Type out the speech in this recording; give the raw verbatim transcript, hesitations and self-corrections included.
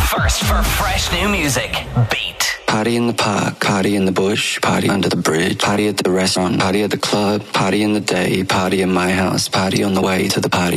First for fresh new music. Beat. Party in the park, party in the bush, party under the bridge, party at the restaurant, party at the club, party in the day, party in my house, party on the way to the party.